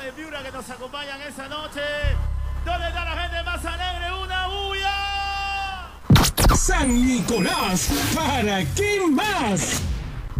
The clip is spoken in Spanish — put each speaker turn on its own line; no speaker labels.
de Piura que nos acompañan esa noche. ¿Dónde está la gente más alegre? ¡Una bulla!
San Nicolás, ¿para qué más?